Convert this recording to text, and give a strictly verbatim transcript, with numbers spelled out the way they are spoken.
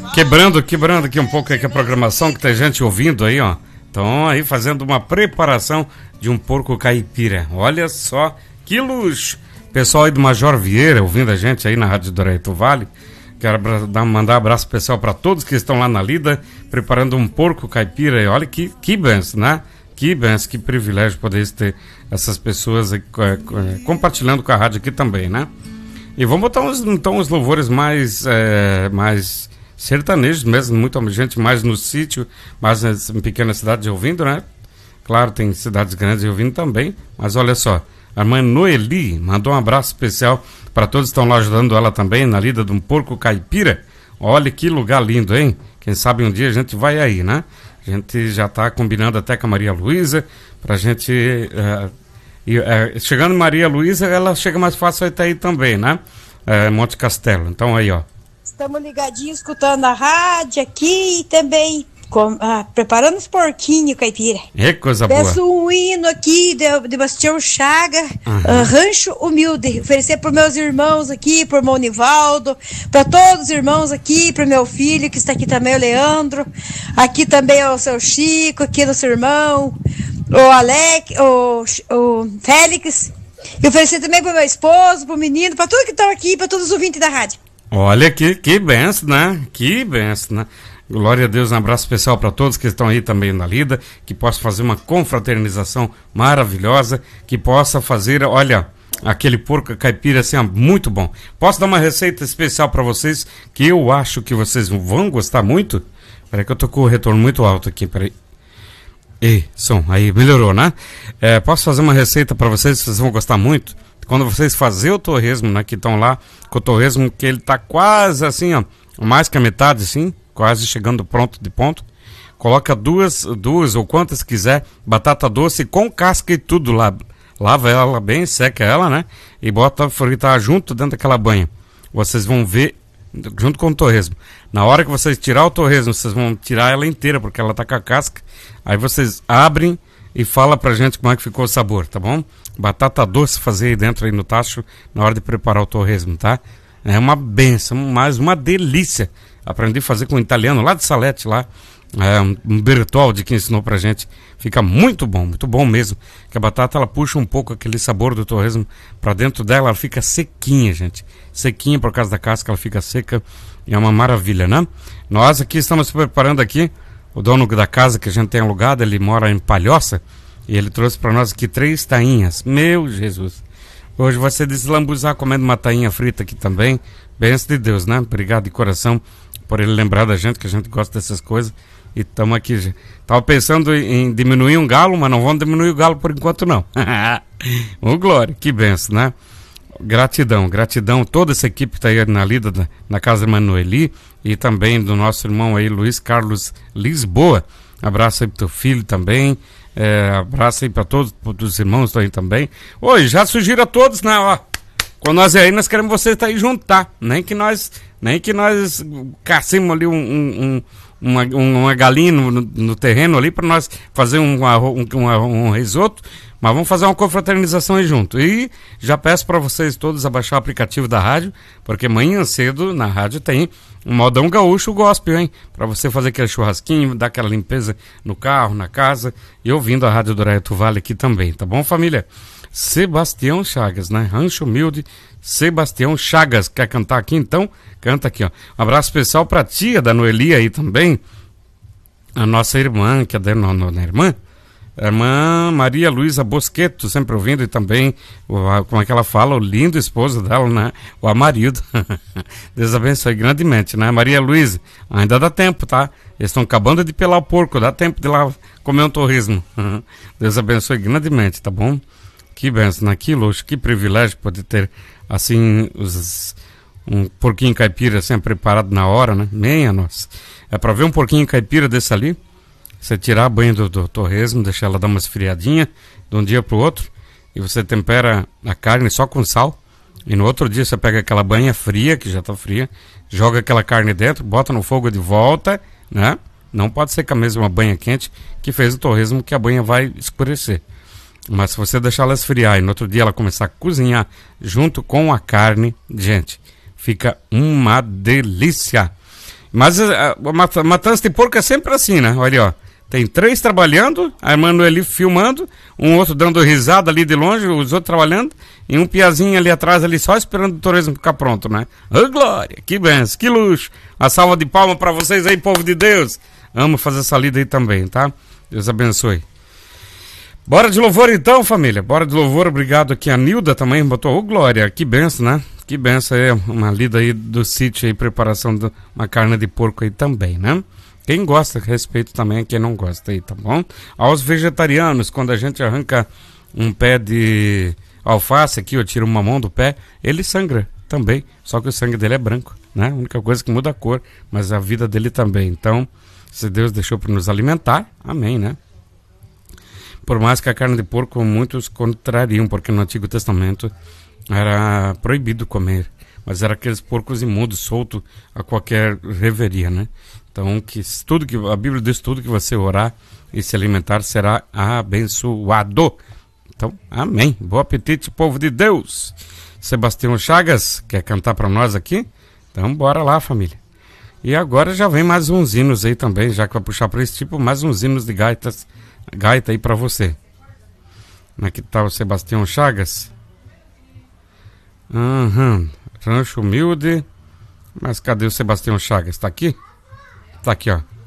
Quebrando, quebrando aqui um pouco aqui a programação, que tem gente ouvindo aí, ó. Estão aí fazendo uma preparação de um porco caipira. Olha só que luxo. Pessoal aí do Major Vieira ouvindo a gente aí na Rádio do Araeto Vale. Quero dar, mandar um abraço especial para todos que estão lá na lida, preparando um porco caipira. E olha que, que benção, né? Que benção, que privilégio poder ter essas pessoas aí, é, compartilhando com a rádio aqui também, né? E vamos botar uns, então uns louvores mais, é, mais sertanejos mesmo, muita gente mais no sítio, mais em pequenas cidades ouvindo, né? Claro, tem cidades grandes ouvindo também, mas olha só, a irmã Noeli mandou um abraço especial para todos que estão lá ajudando ela também na lida de um porco caipira. Olha que lugar lindo, hein? Quem sabe um dia a gente vai aí, né? A gente já está combinando até com a Maria Luísa pra gente... Uh, e, uh, chegando Maria Luísa, ela chega mais fácil até aí também, né? Uh, Monte Castelo. Então aí, ó. Estamos ligadinhos, escutando a rádio aqui e também com, ah, preparando os porquinhos, caipira. É coisa boa. Peço um hino aqui de, de Bastião Chaga, uhum. uh, Rancho Humilde. Oferecer para meus irmãos aqui, por meu Nivaldo, para todos os irmãos aqui, para meu filho que está aqui também, o Leandro. Aqui também é o seu Chico, aqui no seu irmão, o Alec, o, o Félix. E oferecer também para meu esposo, para o menino, para tudo que estão aqui, para todos os ouvintes da rádio. Olha que, que benção, né? Que benção, né? Glória a Deus, um abraço especial para todos que estão aí também na lida, que possa fazer uma confraternização maravilhosa, que possa fazer, olha, aquele porco caipira assim, ó, muito bom. Posso dar uma receita especial para vocês, que eu acho que vocês vão gostar muito? Peraí que eu tô com o retorno muito alto aqui, peraí. Ei, som, aí melhorou, né? É, posso fazer uma receita para vocês, vocês vão gostar muito? Quando vocês fazerem o torresmo, né, que estão lá com o torresmo, que ele tá quase assim, ó, mais que a metade, assim, quase chegando pronto de ponto, coloca duas, duas ou quantas quiser, batata doce com casca e tudo lá, lava ela bem, seca ela, né, e bota fritar junto dentro daquela banha. Vocês vão ver, junto com o torresmo. Na hora que vocês tirar o torresmo, vocês vão tirar ela inteira, porque ela tá com a casca, aí vocês abrem e fala pra gente como é que ficou o sabor, tá bom? Batata doce fazer aí dentro aí no tacho na hora de preparar o torresmo, tá? É uma benção, mas uma delícia. Aprendi a fazer com um italiano lá de Salete, lá. É um, um Bertoldi que ensinou pra gente. Fica muito bom, muito bom mesmo. Que a batata, ela puxa um pouco aquele sabor do torresmo pra dentro dela, ela fica sequinha, gente. Sequinha por causa da casca, ela fica seca. E é uma maravilha, né? Nós aqui estamos preparando aqui. O dono da casa que a gente tem alugado, ele mora em Palhoça. E ele trouxe para nós aqui três tainhas. Meu Jesus. Hoje vai ser deslambuzar comendo uma tainha frita aqui também. Bênção de Deus, né? Obrigado de coração por ele lembrar da gente, que a gente gosta dessas coisas. E estamos aqui. Tava pensando em diminuir um galo, mas não vamos diminuir o galo por enquanto, não. Ô, glória, que bênção, né? Gratidão, gratidão. Toda essa equipe que está aí na lida, da, na casa de Manoeli. E também do nosso irmão aí, Luiz Carlos Lisboa. Abraço aí pro teu filho também. É, abraço aí para todos os irmãos aí também. Oi, já sugiro a todos, né? Ó, quando nós é aí, nós queremos vocês estar aí junto, tá? Nem que nós, nem que nós cacemos ali um, um, um, uma, uma galinha no, no terreno ali para nós fazer um, um, um, um risoto, mas vamos fazer uma confraternização aí junto. E já peço para vocês todos abaixar o aplicativo da rádio, porque amanhã cedo na rádio tem um modão gaúcho gospel, hein? Para você fazer aquele churrasquinho, dar aquela limpeza no carro, na casa, e ouvindo a Rádio do Araeto Vale aqui também, tá bom, família? Sebastião Chagas, né? Rancho Humilde, Sebastião Chagas. Quer cantar aqui, então? Canta aqui, ó. Um abraço especial pra tia da Noeli aí também, a nossa irmã, que é da nossa irmã, a irmã Maria Luísa Bosqueto, sempre ouvindo, e também, o, como é que ela fala, o lindo esposo dela, né? O Amarildo. Deus abençoe grandemente, né? Maria Luísa, ainda dá tempo, tá? Eles estão acabando de pelar o porco, dá tempo de lá comer um torresmo. Deus abençoe grandemente, tá bom? Que benção, né? Que luxo, que privilégio poder ter, assim, os, um porquinho caipira assim, preparado na hora, né? Meia nossa. É pra ver um porquinho caipira desse ali, você tirar a banha do, do torresmo, deixar ela dar uma esfriadinha de um dia pro outro, e você tempera a carne só com sal, e no outro dia você pega aquela banha fria, que já tá fria, joga aquela carne dentro, bota no fogo de volta, né? Não pode ser com a mesma banha quente que fez o torresmo, que a banha vai escurecer. Mas se você deixar ela esfriar e no outro dia ela começar a cozinhar junto com a carne, gente, fica uma delícia. Mas a, a matança de porco é sempre assim, né? Olha, ó. Tem três trabalhando, a Emanuele filmando, um outro dando risada ali de longe, os outros trabalhando, e um piazinho ali atrás, ali só esperando o tourismo ficar pronto, né? Ô, glória, que benção, que luxo. Uma salva de palmas pra vocês aí, povo de Deus. Amo fazer essa lida aí também, tá? Deus abençoe. Bora de louvor então, família. Bora de louvor, obrigado aqui. A Nilda também botou, ô, glória, que benção, né? Que benção aí, uma lida aí do sítio aí, preparação de uma carne de porco aí também, né? Quem gosta, respeito também quem não gosta aí, tá bom? Aos vegetarianos, quando a gente arranca um pé de alface aqui, ou tira uma mão do pé, ele sangra também. Só que o sangue dele é branco, né? A única coisa que muda a cor, mas a vida dele também. Então, se Deus deixou para nos alimentar, amém, né? Por mais que a carne de porco muitos contrariam, porque no Antigo Testamento era proibido comer. Mas era aqueles porcos imundos, soltos a qualquer reveria, né? Então, que tudo que a Bíblia diz, tudo que você orar e se alimentar será abençoado. Então, amém. Bom apetite, povo de Deus. Sebastião Chagas quer cantar para nós aqui? Então, bora lá, família. E agora já vem mais uns hinos aí também, já que vai puxar para esse tipo, mais uns hinos de gaitas, gaita aí para você. Como é que tá o Sebastião Chagas? Uhum. Rancho Humilde. Mas cadê o Sebastião Chagas? Tá aqui? Tá aqui, ó.